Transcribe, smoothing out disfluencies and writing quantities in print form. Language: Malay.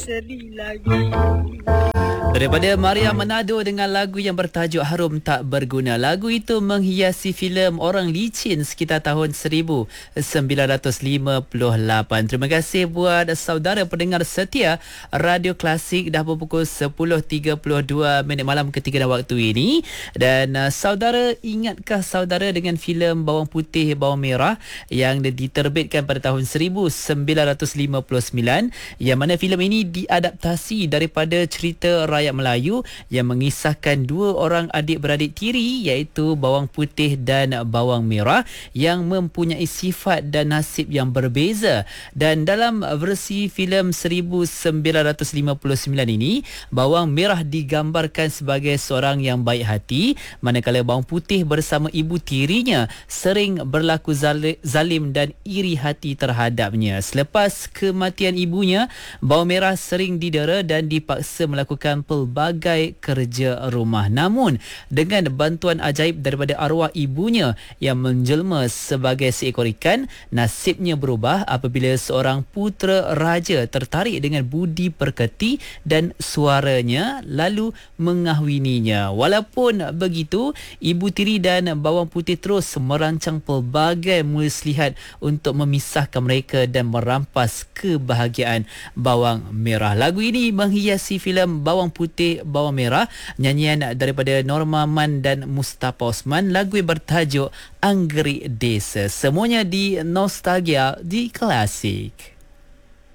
sedih lagi. Daripada Maria Manado dengan lagu yang bertajuk Harum Tak Berguna. Lagu itu menghiasi filem Orang Licin sekitar tahun 1958. Terima kasih buat saudara pendengar setia Radio Klasik. Dah pukul 10.32 malam ketika dan waktu ini. Dan saudara, ingatkah saudara dengan filem Bawang Putih Bawang Merah yang diterbitkan pada tahun 1959, yang mana filem ini diadaptasi daripada cerita rakyat Melayu yang mengisahkan dua orang adik-beradik tiri, iaitu Bawang Putih dan Bawang Merah, yang mempunyai sifat dan nasib yang berbeza. Dan dalam versi filem 1959 ini, Bawang Merah digambarkan sebagai seorang yang baik hati, manakala Bawang Putih bersama ibu tirinya sering berlaku zalim dan iri hati terhadapnya. Selepas kematian ibunya, Bawang Merah sering didera dan dipaksa melakukan pelbagai kerja rumah. Namun, dengan bantuan ajaib daripada arwah ibunya yang menjelma sebagai seekor ikan, nasibnya berubah apabila seorang putera raja tertarik dengan budi perketi dan suaranya lalu mengahwininya. Walaupun begitu, ibu tiri dan Bawang Putih terus merancang pelbagai muslihat untuk memisahkan mereka dan merampas kebahagiaan Bawang Merah. Lagu ini menghiasi filem Bawang Putih Bawang Merah, nyanyian daripada Norma Man dan Mustafa Osman. Lagu yang bertajuk Anggerik Desa. Semuanya di Nostalgia di Klasik.